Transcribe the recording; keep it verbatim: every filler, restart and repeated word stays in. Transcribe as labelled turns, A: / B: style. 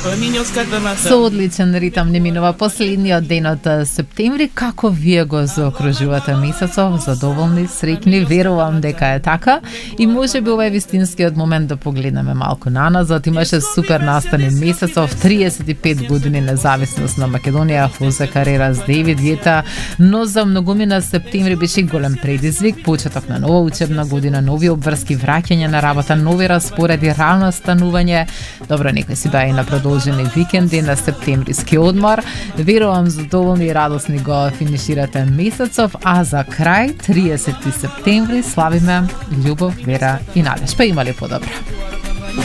A: Со одличен ритам не минува последниот ден од септември. Како вие го заокружувате месецов? Задоволни, среќни? Верувам дека е така. И може би ова е вистинскиот момент да погледнеме малку наназад. Имаше супер настани месецов, триесет и пет години независност на Македонија, фуза карера с Девид Гета, но за многумина септември беше голем предизвик, почеток на нова учебна година, нови обврски, враќање на работа, нови распореди, рано станување. Добро, некои си беа и на продолжени викенди, на септемвриски одмор. Верувам задоволни и радосни го финиширате месецов, а за крај, триесети септември, славиме љубов, вера и надеж. Па има ли подобро?